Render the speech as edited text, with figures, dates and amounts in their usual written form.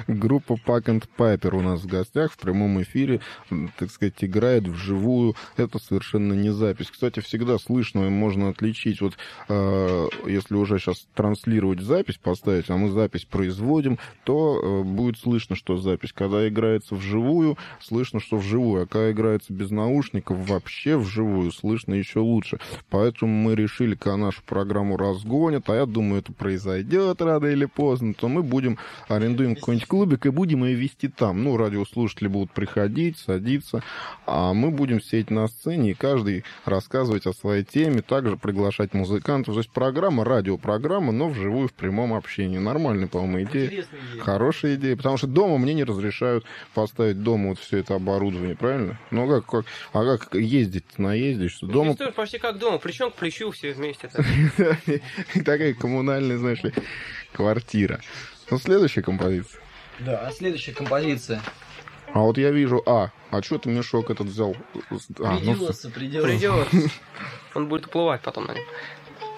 Группа Pack and Piper у нас в гостях в прямом эфире, так сказать, играет вживую. Это совершенно не запись. Кстати, всегда слышно, и можно отличить. Вот если уже сейчас транслировать запись, поставить, а мы запись производим, то будет слышно, что запись. Когда играется вживую, слышно, что вживую. А когда играется без наушников, вообще вживую слышно еще лучше. Поэтому мы решили, когда нашу программу разгонят, а я думаю, это произойдет рано или поздно, то мы арендуем какой-нибудь клубик и будем ее вести там. Ну, радиослушатели будут приходить, садиться, а мы будем сидеть на сцене, и каждый рассказывать о своей теме, также приглашать музыкантов. То есть программа, радиопрограмма, но вживую, в прямом общении. Нормальная, по-моему, идея. Хорошая идея, потому что дома мне не разрешают поставить дома вот все это оборудование, правильно? Ну, как ездить, наездить, что дома... Почти как дома, плечом к плечу все вместе. Такая коммунальная, знаешь ли, квартира. Ну, следующая композиция. Да, следующая композиция. А вот я вижу, а что ты мешок этот взял? Придется. Он будет уплывать потом на нем.